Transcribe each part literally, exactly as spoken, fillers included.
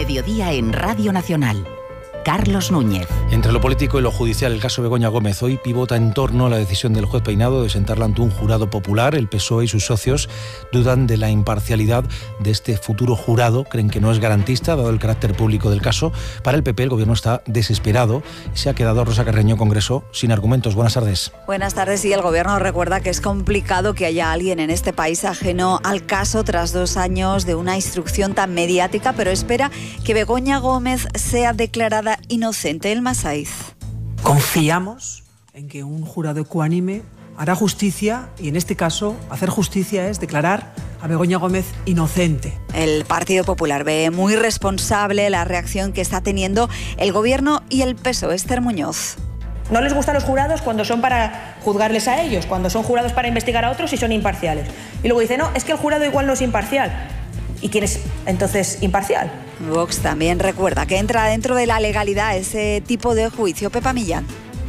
mediodía en Radio Nacional. Carlos Núñez. Entre lo político y lo judicial, el caso Begoña Gómez hoy pivota en torno a la decisión del juez Peinado de sentarla ante un jurado popular. El P S O E y sus socios dudan de la imparcialidad de este futuro jurado. Creen que no es garantista, dado el carácter público del caso. Para el P P, el gobierno está desesperado. Se ha quedado, Rosa Carreño, Congreso sin argumentos. Buenas tardes. Buenas tardes. Y el gobierno recuerda que es complicado que haya alguien en este país ajeno al caso tras dos años de una instrucción tan mediática, pero espera que Begoña Gómez sea declarada inocente. El Masaiz. Confiamos en que un jurado ecuánime hará justicia y en este caso hacer justicia es declarar a Begoña Gómez inocente. El Partido Popular ve muy responsable la reacción que está teniendo el gobierno y el P S O E. Esther Muñoz. No les gustan los jurados cuando son para juzgarles a ellos, cuando son jurados para investigar a otros y son imparciales. Y luego dice, no, es que el jurado igual no es imparcial. ¿Y quién es entonces imparcial? Vox también recuerda que entra dentro de la legalidad ese tipo de juicio. Pepa Millán.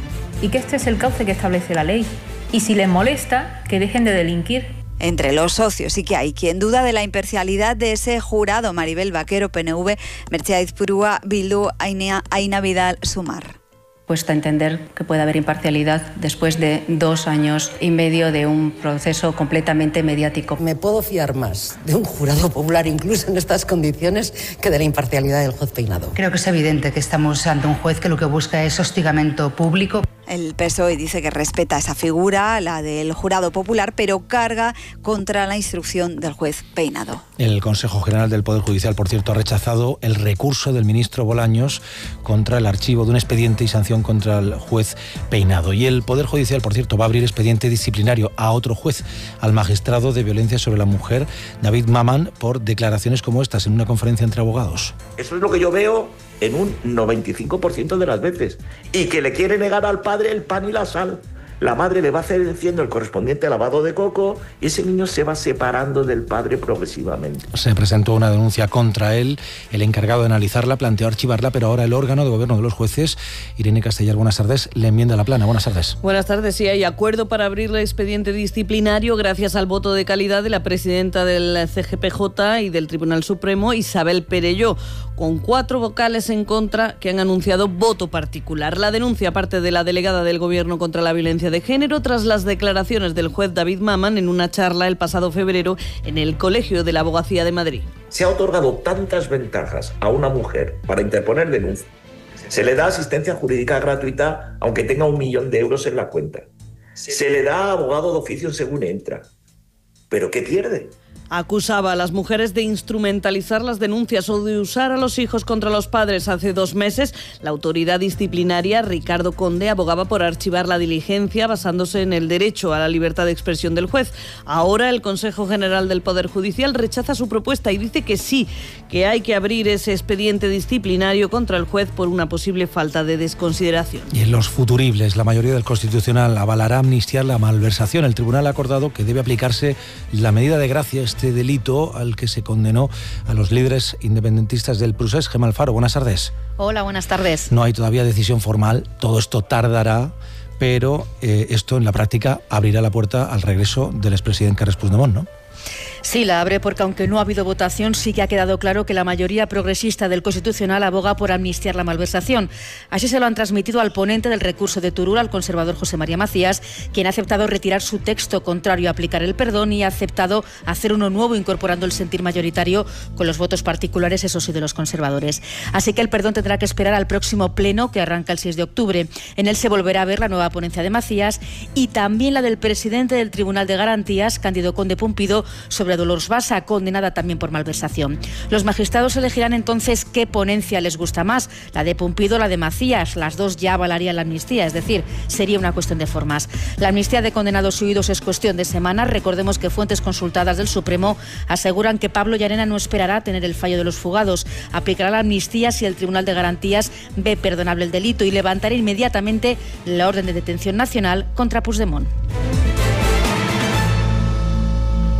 Y que este es el cauce que establece la ley. Y si les molesta, que dejen de delinquir. Entre los socios sí que hay quien duda de la imparcialidad de ese jurado. Maribel Vaquero, P N V, Merche Aizpurua, Bildu, Aina, Aina Vidal, Sumar. Cuesta entender que pueda haber imparcialidad después de dos años y medio de un proceso completamente mediático. Me puedo fiar más de un jurado popular, incluso en estas condiciones, que de la imparcialidad del juez Peinado. Creo que es evidente que estamos ante un juez que lo que busca es hostigamiento público. El P S O E dice que respeta esa figura, la del jurado popular, pero carga contra la instrucción del juez Peinado. El Consejo General del Poder Judicial, por cierto, ha rechazado el recurso del ministro Bolaños contra el archivo de un expediente y sanción contra el juez Peinado. Y el Poder Judicial, por cierto, va a abrir expediente disciplinario a otro juez, al magistrado de violencia sobre la mujer, David Maman, por declaraciones como estas en una conferencia entre abogados. Eso es lo que yo veo en un noventa y cinco por ciento de las veces. Y que le quiere negar al padre el pan y la sal. La madre le va haciendo el correspondiente lavado de coco y ese niño se va separando del padre progresivamente. Se presentó una denuncia contra él. El encargado de analizarla planteó archivarla, pero ahora el órgano de gobierno de los jueces, Irene Castellar, buenas tardes, le enmienda la plana. Buenas tardes. Buenas tardes. Sí, hay acuerdo para abrir el expediente disciplinario gracias al voto de calidad de la presidenta del C G P J y del Tribunal Supremo, Isabel Perelló, con cuatro vocales en contra que han anunciado voto particular. La denuncia parte de la delegada del Gobierno contra la violencia de género tras las declaraciones del juez David Maman en una charla el pasado febrero en el Colegio de la Abogacía de Madrid. Se ha otorgado tantas ventajas a una mujer para interponer denuncia. Se le da asistencia jurídica gratuita aunque tenga un millón de euros en la cuenta. Se le da abogado de oficio según entra. ¿Pero qué pierde? Acusaba a las mujeres de instrumentalizar las denuncias o de usar a los hijos contra los padres. Hace dos meses, la autoridad disciplinaria, Ricardo Conde, abogaba por archivar la diligencia basándose en el derecho a la libertad de expresión del juez. Ahora el Consejo General del Poder Judicial rechaza su propuesta y dice que sí, que hay que abrir ese expediente disciplinario contra el juez por una posible falta de desconsideración. Y en los futuribles, la mayoría del Constitucional avalará amnistiar la malversación. El Tribunal ha acordado que debe aplicarse la medida de gracia, este delito al que se condenó a los líderes independentistas del Procés. Gemma Alfaro, buenas tardes. Hola, buenas tardes. No hay todavía decisión formal, todo esto tardará, pero eh, esto en la práctica abrirá la puerta al regreso del expresidente Carles Puigdemont, ¿no? Sí, la abre porque aunque no ha habido votación, sí que ha quedado claro que la mayoría progresista del Constitucional aboga por amnistiar la malversación. Así se lo han transmitido al ponente del recurso de Turul, al conservador José María Macías, quien ha aceptado retirar su texto contrario a aplicar el perdón y ha aceptado hacer uno nuevo incorporando el sentir mayoritario con los votos particulares, eso sí, de los conservadores. Así que el perdón tendrá que esperar al próximo pleno que arranca el seis de octubre. En él se volverá a ver la nueva ponencia de Macías y también la del presidente del Tribunal de Garantías, Cándido Conde Pumpido, sobre Dolors Bassa, condenada también por malversación. Los magistrados elegirán entonces qué ponencia les gusta más, la de Pumpido o la de Macías. Las dos ya avalarían la amnistía, es decir, sería una cuestión de formas. La amnistía de condenados huidos es cuestión de semanas. Recordemos que fuentes consultadas del Supremo aseguran que Pablo Llarena no esperará a tener el fallo de los fugados. Aplicará la amnistía si el Tribunal de Garantías ve perdonable el delito y levantará inmediatamente la orden de detención nacional contra Puigdemont.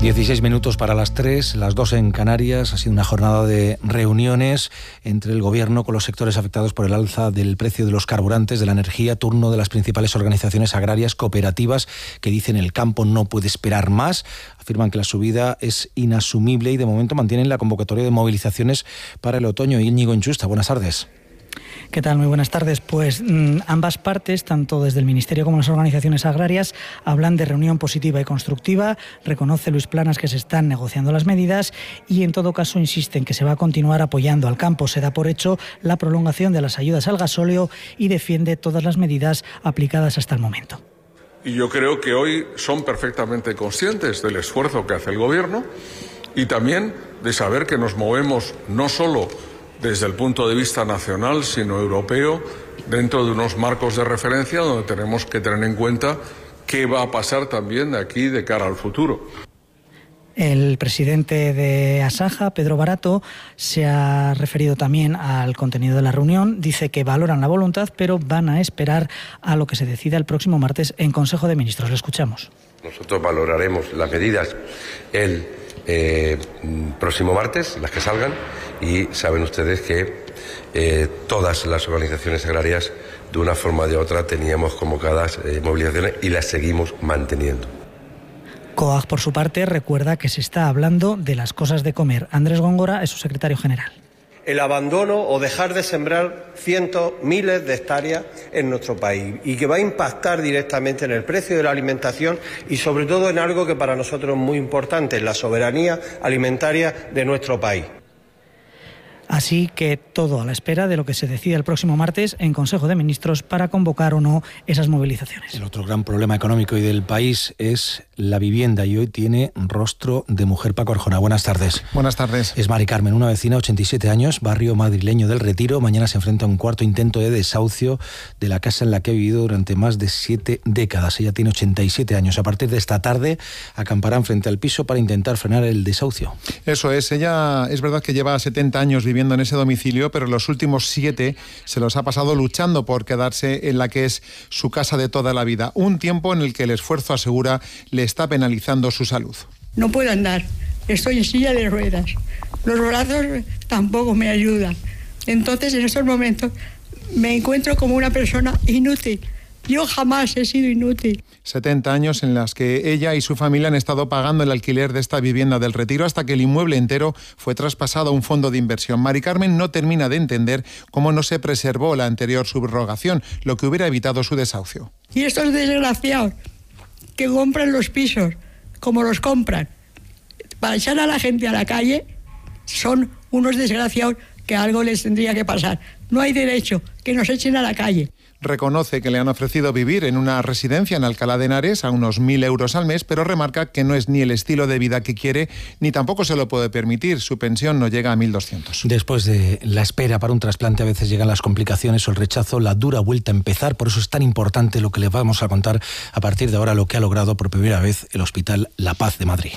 dieciséis minutos para las tres, las dos en Canarias. Ha sido una jornada de reuniones entre el Gobierno con los sectores afectados por el alza del precio de los carburantes, de la energía, turno de las principales organizaciones agrarias cooperativas que dicen el campo no puede esperar más. Afirman que la subida es inasumible y de momento mantienen la convocatoria de movilizaciones para el otoño. Íñigo Inchusta, buenas tardes. ¿Qué tal? Muy buenas tardes. Pues mmm, ambas partes, tanto desde el Ministerio como las organizaciones agrarias, hablan de reunión positiva y constructiva. Reconoce Luis Planas que se están negociando las medidas y en todo caso insiste en que se va a continuar apoyando al campo. Se da por hecho la prolongación de las ayudas al gasóleo y defiende todas las medidas aplicadas hasta el momento. Y yo creo que hoy son perfectamente conscientes del esfuerzo que hace el Gobierno y también de saber que nos movemos no solo desde el punto de vista nacional, sino europeo, dentro de unos marcos de referencia donde tenemos que tener en cuenta qué va a pasar también de aquí de cara al futuro. El presidente de Asaja, Pedro Barato, se ha referido también al contenido de la reunión. Dice que valoran la voluntad, pero van a esperar a lo que se decida el próximo martes en Consejo de Ministros. Lo escuchamos. Nosotros valoraremos las medidas el eh, próximo martes, las que salgan, y saben ustedes que eh, todas las organizaciones agrarias, de una forma o de otra, teníamos convocadas eh, movilizaciones y las seguimos manteniendo. COAG, por su parte, recuerda que se está hablando de las cosas de comer. Andrés Góngora es su secretario general. El abandono o dejar de sembrar cientos, miles de hectáreas en nuestro país y que va a impactar directamente en el precio de la alimentación y sobre todo en algo que para nosotros es muy importante, en la soberanía alimentaria de nuestro país. Así que todo a la espera de lo que se decida el próximo martes en Consejo de Ministros para convocar o no esas movilizaciones. El otro gran problema económico y del país es la vivienda y hoy tiene rostro de mujer. Paco Arjona, buenas tardes. Buenas tardes. Es Mari Carmen, una vecina, ochenta y siete años, barrio madrileño del Retiro. Mañana se enfrenta a un cuarto intento de desahucio de la casa en la que ha vivido durante más de siete décadas. Ella tiene ochenta y siete años. A partir de esta tarde acamparán frente al piso para intentar frenar el desahucio. Eso es. Ella es verdad que lleva setenta años viviendo en ese domicilio, pero los últimos siete se los ha pasado luchando por quedarse en la que es su casa de toda la vida. Un tiempo en el que el esfuerzo, asegura, le está penalizando su salud. No puedo andar, estoy en silla de ruedas. Los brazos tampoco me ayudan. Entonces, en estos momentos, me encuentro como una persona inútil. Yo jamás he sido inútil. setenta años en las que ella y su familia han estado pagando el alquiler de esta vivienda del Retiro hasta que el inmueble entero fue traspasado a un fondo de inversión. Mari Carmen no termina de entender cómo no se preservó la anterior subrogación, lo que hubiera evitado su desahucio. Y estos desgraciados que compran los pisos como los compran para echar a la gente a la calle, son unos desgraciados que algo les tendría que pasar. No hay derecho que nos echen a la calle. Reconoce que le han ofrecido vivir en una residencia en Alcalá de Henares a unos mil euros al mes, pero remarca que no es ni el estilo de vida que quiere, ni tampoco se lo puede permitir. Su pensión no llega a mil doscientos. Después de la espera para un trasplante, a veces llegan las complicaciones o el rechazo, la dura vuelta a empezar. Por eso es tan importante lo que le vamos a contar a partir de ahora, lo que ha logrado por primera vez el Hospital La Paz de Madrid.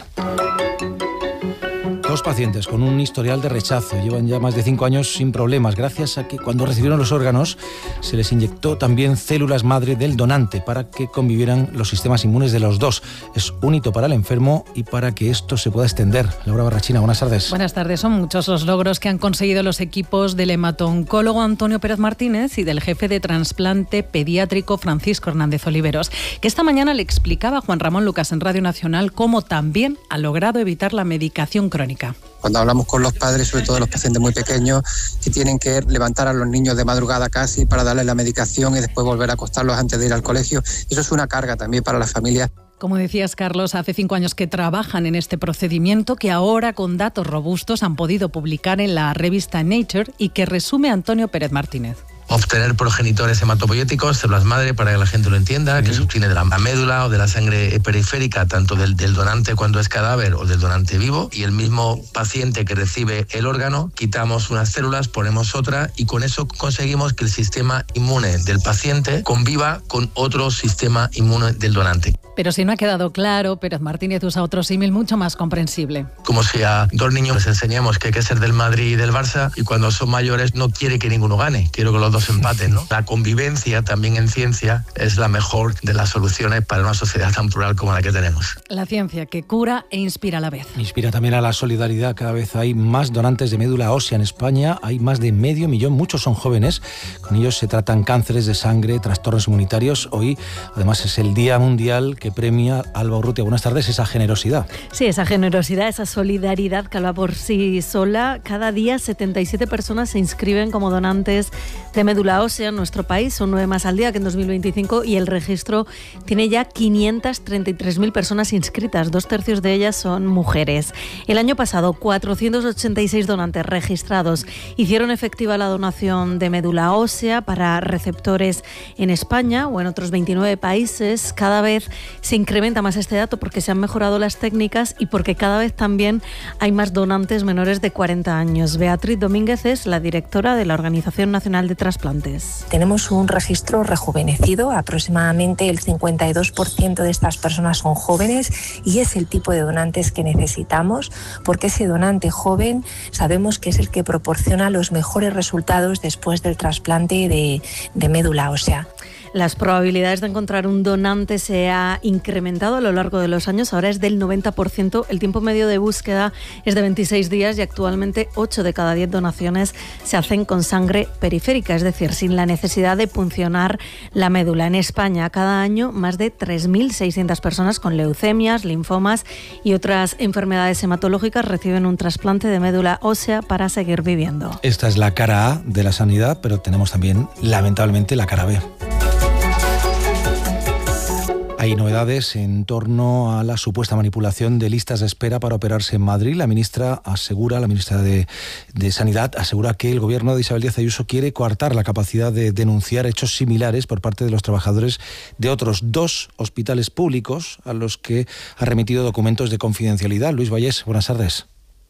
Dos pacientes con un historial de rechazo llevan ya más de cinco años sin problemas, gracias a que cuando recibieron los órganos se les inyectó también células madre del donante para que convivieran los sistemas inmunes de los dos. Es un hito para el enfermo y para que esto se pueda extender. Laura Barrachina, buenas tardes. Buenas tardes. Son muchos los logros que han conseguido los equipos del hemato-oncólogo Antonio Pérez Martínez y del jefe de trasplante pediátrico Francisco Hernández Oliveros, que esta mañana le explicaba a Juan Ramón Lucas en Radio Nacional cómo también ha logrado evitar la medicación crónica. Cuando hablamos con los padres, sobre todo los pacientes muy pequeños, que tienen que levantar a los niños de madrugada casi para darles la medicación y después volver a acostarlos antes de ir al colegio, eso es una carga también para las familias. Como decías, Carlos, hace cinco años que trabajan en este procedimiento que ahora con datos robustos han podido publicar en la revista Nature y que resume Antonio Pérez Martínez. Obtener progenitores hematopoyéticos, células madre, para que la gente lo entienda, que se obtiene de la médula o de la sangre periférica, tanto del, del donante cuando es cadáver o del donante vivo, y el mismo paciente que recibe el órgano, quitamos unas células, ponemos otra, y con eso conseguimos que el sistema inmune del paciente conviva con otro sistema inmune del donante. Pero si no ha quedado claro, Pérez Martínez usa otro símil mucho más comprensible. Como si a dos niños les enseñamos que hay que ser del Madrid y del Barça, y cuando son mayores no quiere que ninguno gane, quiero que los todos empaten, ¿no? La convivencia también en ciencia es la mejor de las soluciones para una sociedad tan plural como la que tenemos. La ciencia que cura e inspira a la vez. Inspira también a la solidaridad. Cada vez hay más donantes de médula ósea en España. Hay más de medio millón. Muchos son jóvenes. Con ellos se tratan cánceres de sangre, trastornos inmunitarios. Hoy, además, es el Día Mundial que premia, Alba Urrutia, buenas tardes, esa generosidad. Sí, esa generosidad, esa solidaridad que habla por sí sola. Cada día setenta y siete personas se inscriben como donantes de médula ósea en nuestro país. Son nueve más al día que en dos mil veinticinco y el registro tiene ya quinientas treinta y tres mil personas inscritas. Dos tercios de ellas son mujeres. El año pasado, cuatrocientos ochenta y seis donantes registrados hicieron efectiva la donación de médula ósea para receptores en España o en otros veintinueve países. Cada vez se incrementa más este dato porque se han mejorado las técnicas y porque cada vez también hay más donantes menores de cuarenta años. Beatriz Domínguez es la directora de la Organización Nacional de Trasplantes. Tenemos un registro rejuvenecido, aproximadamente el cincuenta y dos por ciento de estas personas son jóvenes y es el tipo de donantes que necesitamos porque ese donante joven sabemos que es el que proporciona los mejores resultados después del trasplante de, de médula ósea. Las probabilidades de encontrar un donante se ha incrementado a lo largo de los años, ahora es del noventa por ciento. El tiempo medio de búsqueda es de veintiséis días y actualmente ocho de cada diez donaciones se hacen con sangre periférica, es decir, sin la necesidad de puncionar la médula. En España, cada año, más de tres mil seiscientas personas con leucemias, linfomas y otras enfermedades hematológicas reciben un trasplante de médula ósea para seguir viviendo. Esta es la cara A de la sanidad, pero tenemos también, lamentablemente, la cara B. Hay novedades en torno a la supuesta manipulación de listas de espera para operarse en Madrid. La ministra asegura, la ministra de, de Sanidad asegura que el gobierno de Isabel Díaz Ayuso quiere coartar la capacidad de denunciar hechos similares por parte de los trabajadores de otros dos hospitales públicos a los que ha remitido documentos de confidencialidad. Luis Vallés, buenas tardes.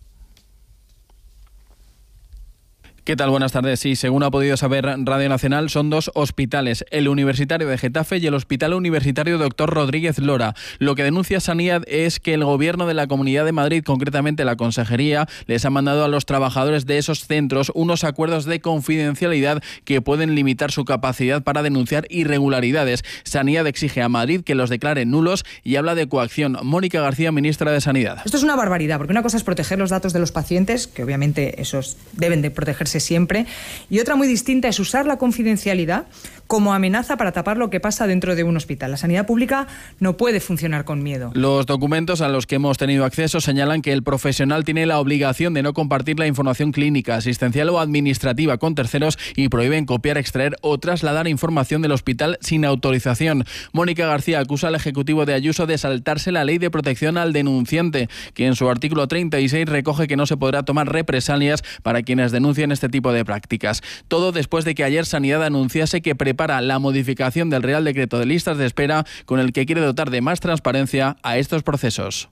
¿Qué tal? Buenas tardes. Sí, según ha podido saber Radio Nacional, son dos hospitales, el Universitario de Getafe y el Hospital Universitario Doctor Rodríguez Lora. Lo que denuncia Sanidad es que el Gobierno de la Comunidad de Madrid, concretamente la Consejería, les ha mandado a los trabajadores de esos centros unos acuerdos de confidencialidad que pueden limitar su capacidad para denunciar irregularidades. Sanidad exige a Madrid que los declare nulos y habla de coacción. Mónica García, ministra de Sanidad. Esto es una barbaridad, porque una cosa es proteger los datos de los pacientes, que obviamente esos deben de protegerse siempre, y otra muy distinta es usar la confidencialidad como amenaza para tapar lo que pasa dentro de un hospital. La sanidad pública no puede funcionar con miedo. Los documentos a los que hemos tenido acceso señalan que el profesional tiene la obligación de no compartir la información clínica, asistencial o administrativa con terceros y prohíben copiar, extraer o trasladar información del hospital sin autorización. Mónica García acusa al Ejecutivo de Ayuso de saltarse la ley de protección al denunciante, que en su artículo treinta y seis recoge que no se podrá tomar represalias para quienes denuncien este tipo de prácticas. Todo después de que ayer Sanidad anunciase que prepara la modificación del Real Decreto de listas de espera con el que quiere dotar de más transparencia a estos procesos.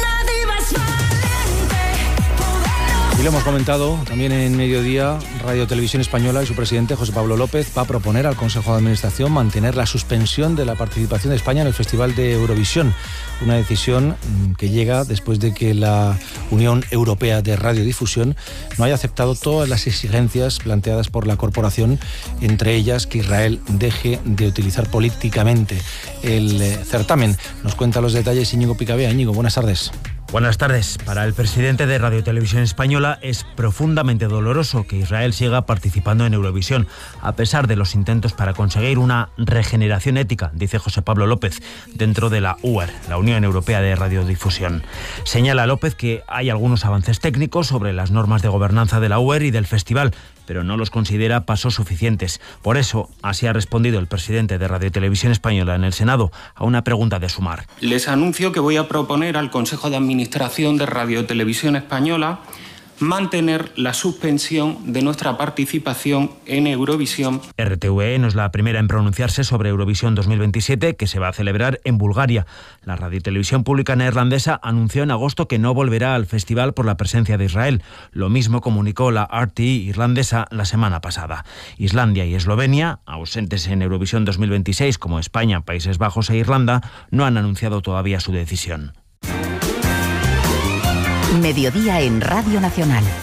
Y lo hemos comentado también en Mediodía, Radio Televisión Española y su presidente José Pablo López va a proponer al Consejo de Administración mantener la suspensión de la participación de España en el Festival de Eurovisión. Una decisión que llega después de que la Unión Europea de Radiodifusión no haya aceptado todas las exigencias planteadas por la corporación, entre ellas que Israel deje de utilizar políticamente el certamen. Nos cuenta los detalles Íñigo Picabea. Íñigo, buenas tardes. Buenas tardes. Para el presidente de Radio Televisión Española es profundamente doloroso que Israel siga participando en Eurovisión, a pesar de los intentos para conseguir una regeneración ética, dice José Pablo López, dentro de la U E R, la Unión Europea de Radiodifusión. Señala López que hay algunos avances técnicos sobre las normas de gobernanza de la U E R y del festival, pero no los considera pasos suficientes. Por eso, así ha respondido el presidente de Radio Televisión Española en el Senado a una pregunta de Sumar. Les anuncio que voy a proponer al Consejo de Administración de Radio Televisión Española mantener la suspensión de nuestra participación en Eurovisión. R T V E no es la primera en pronunciarse sobre Eurovisión dos mil veintisiete, que se va a celebrar en Bulgaria. La radiotelevisión pública neerlandesa anunció en agosto que no volverá al festival por la presencia de Israel. Lo mismo comunicó la R T I irlandesa la semana pasada. Islandia y Eslovenia, ausentes en Eurovisión dos mil veintiséis como España, Países Bajos e Irlanda, no han anunciado todavía su decisión. Mediodía en Radio Nacional.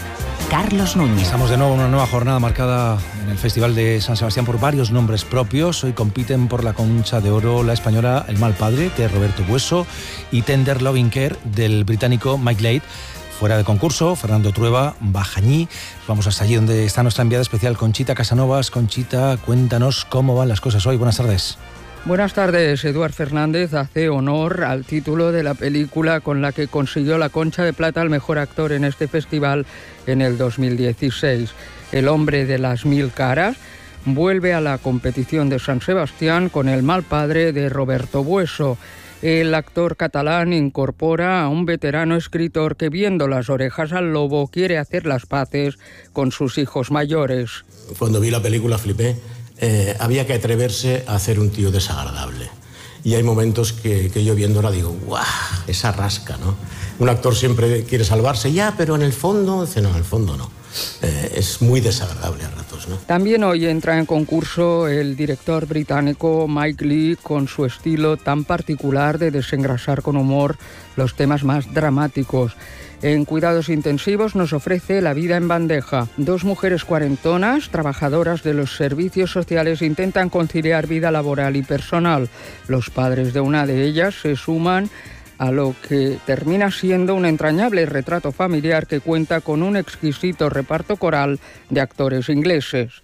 Carlos Núñez. Estamos de nuevo en una nueva jornada marcada en el Festival de San Sebastián por varios nombres propios. Hoy compiten por la Concha de Oro la española El Mal Padre, de Roberto Bueso, y Tender Loving Care, del británico Mike Leigh. Fuera de concurso, Fernando Trueba, Bajañí. Vamos hasta allí donde está nuestra enviada especial, Conchita Casanovas. Conchita, cuéntanos cómo van las cosas hoy. Buenas tardes. Buenas tardes. Eduard Fernández hace honor al título de la película con la que consiguió la Concha de Plata al mejor actor en este festival en el dos mil dieciséis. El hombre de las mil caras vuelve a la competición de San Sebastián con El Mal Padre, de Roberto Bueso. El actor catalán incorpora a un veterano escritor que, viendo las orejas al lobo, quiere hacer las paces con sus hijos mayores. Cuando vi la película flipé. Eh, había que atreverse a hacer un tío desagradable. Y hay momentos que, que yo viéndola digo, ¡guau! Esa rasca, ¿no? Un actor siempre quiere salvarse, ya, pero en el fondo, dice, no, en el fondo no. Eh, es muy desagradable a ratos, ¿no? También hoy entra en concurso el director británico Mike Leigh, con su estilo tan particular de desengrasar con humor los temas más dramáticos. En cuidados intensivos nos ofrece La vida en bandeja. Dos mujeres cuarentonas, trabajadoras de los servicios sociales, intentan conciliar vida laboral y personal. Los padres de una de ellas se suman a lo que termina siendo un entrañable retrato familiar que cuenta con un exquisito reparto coral de actores ingleses.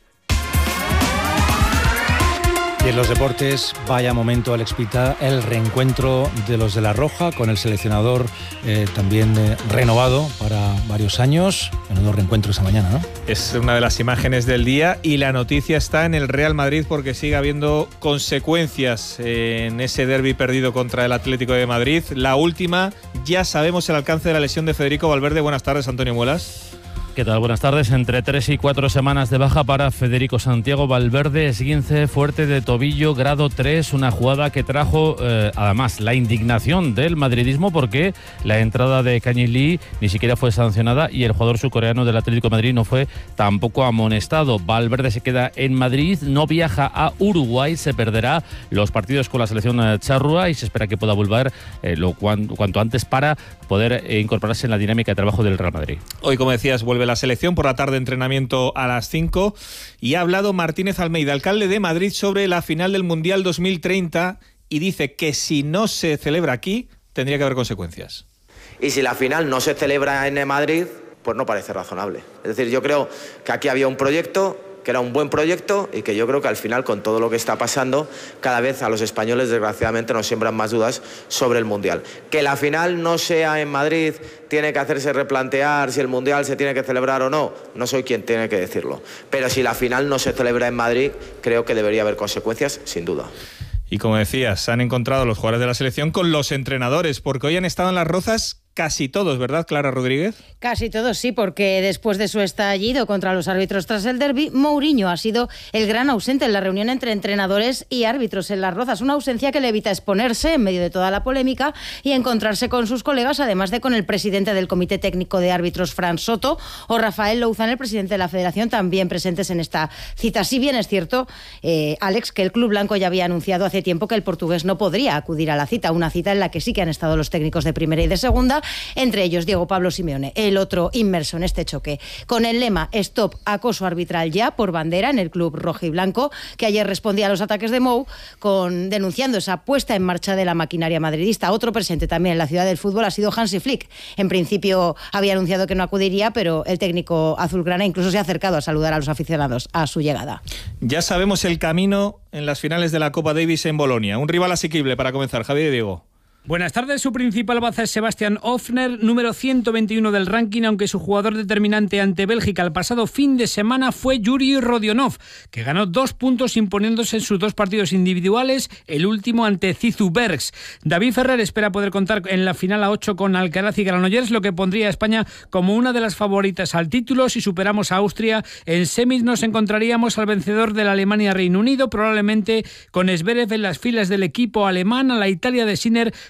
Y en los deportes, vaya momento, Alex Pita, el reencuentro de los de La Roja con el seleccionador eh, también eh, renovado para varios años. Menudo reencuentro esa mañana, ¿no? Es una de las imágenes del día y la noticia está en el Real Madrid porque sigue habiendo consecuencias en ese derbi perdido contra el Atlético de Madrid. La última, ya sabemos el alcance de la lesión de Federico Valverde. Buenas tardes, Antonio Muelas. ¿Qué tal? Buenas tardes. Entre tres y cuatro semanas de baja para Federico Santiago Valverde, esguince fuerte de tobillo, grado tres, una jugada que trajo eh, además la indignación del madridismo porque la entrada de Kang In Lee ni siquiera fue sancionada y el jugador surcoreano del Atlético de Madrid no fue tampoco amonestado. Valverde se queda en Madrid, no viaja a Uruguay, se perderá los partidos con la selección charrúa y se espera que pueda volver eh, lo cuanto, cuanto antes para poder eh, incorporarse en la dinámica de trabajo del Real Madrid. Hoy, como decías, vuelve la selección por la tarde, entrenamiento a las cinco, y ha hablado Martínez Almeida, alcalde de Madrid, sobre la final del Mundial dos mil treinta y dice que si no se celebra aquí tendría que haber consecuencias. Y si la final no se celebra en Madrid, pues no parece razonable. Es decir, yo creo que aquí había un proyecto, que era un buen proyecto y que yo creo que al final, con todo lo que está pasando, cada vez a los españoles desgraciadamente nos siembran más dudas sobre el Mundial. Que la final no sea en Madrid tiene que hacerse replantear si el Mundial se tiene que celebrar o no. No soy quien tiene que decirlo. Pero si la final no se celebra en Madrid, creo que debería haber consecuencias, sin duda. Y como decías, se han encontrado los jugadores de la selección con los entrenadores, porque hoy han estado en Las Rozas casi todos, ¿verdad, Clara Rodríguez? Casi todos, sí, porque después de su estallido contra los árbitros tras el derbi, Mourinho ha sido el gran ausente en la reunión entre entrenadores y árbitros en Las Rozas. Una ausencia que le evita exponerse en medio de toda la polémica y encontrarse con sus colegas, además de con el presidente del Comité Técnico de Árbitros, Fran Soto, o Rafael Louzán, el presidente de la Federación, también presentes en esta cita. Si bien es cierto, eh, Alex, que el Club Blanco ya había anunciado hace tiempo que el portugués no podría acudir a la cita, una cita en la que sí que han estado los técnicos de primera y de segunda, entre ellos Diego Pablo Simeone, el otro inmerso en este choque. Con el lema Stop acoso arbitral ya, por bandera en el club rojiblanco, que ayer respondía a los ataques de Mou, con, denunciando esa puesta en marcha de la maquinaria madridista. Otro presente también en la ciudad del fútbol ha sido Hansi Flick. En principio había anunciado que no acudiría, pero el técnico azulgrana incluso se ha acercado a saludar a los aficionados a su llegada. Ya sabemos el camino en las finales de la Copa Davis en Bolonia. Un rival asequible para comenzar. Javier y Diego. Buenas tardes. Su principal baza es Sebastian Ofner, número ciento veintiuno del ranking, aunque su jugador determinante ante Bélgica el pasado fin de semana fue Yuri Rodionov, que ganó dos puntos imponiéndose en sus dos partidos individuales, el último ante Zizou Bergs. David Ferrer espera poder contar en la final a ocho con Alcaraz y Granollers, lo que pondría a España como una de las favoritas al título. Si superamos a Austria, en semis nos encontraríamos al vencedor de la Alemania-Reino Unido, probablemente con Zverev en las filas del equipo alemán. A la Italia de Sinner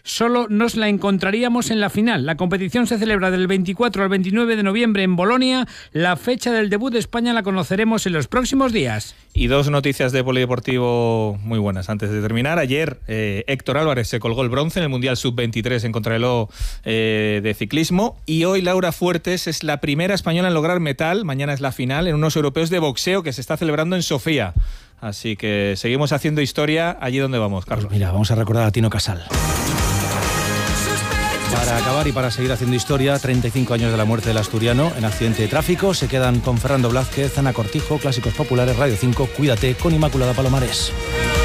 solo nos la encontraríamos en la final. La competición se celebra del veinticuatro al veintinueve de noviembre en Bolonia. La fecha del debut de España la conoceremos en los próximos días. Y dos noticias de polideportivo muy buenas antes de terminar. Ayer eh, Héctor Álvarez se colgó el bronce en el Mundial sub veintitrés en contrarreloj eh, de ciclismo, y hoy Laura Fuertes es la primera española en lograr metal. Mañana es la final en unos europeos de boxeo que se está celebrando en Sofía. Así que seguimos haciendo historia allí donde vamos, Carlos. Pues mira, vamos a recordar a Tino Casal. Para acabar y para seguir haciendo historia, treinta y cinco años de la muerte del asturiano en accidente de tráfico. Se quedan con Fernando Blázquez, Ana Cortijo, Clásicos Populares, Radio cinco, Cuídate, con Inmaculada Palomares.